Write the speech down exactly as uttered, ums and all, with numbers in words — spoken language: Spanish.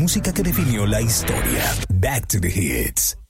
música que definió la historia. Back to the Hits.